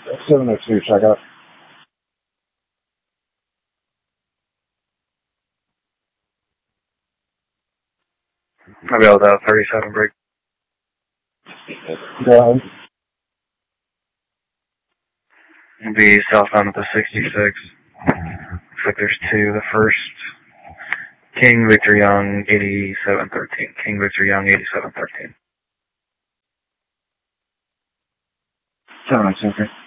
702, check out. I'll be able to 37 break. Go ahead. It'll be southbound at the 66. Looks like there's two. The first, King Victor Young, 8713. King Victor Young, 8713. 702, okay.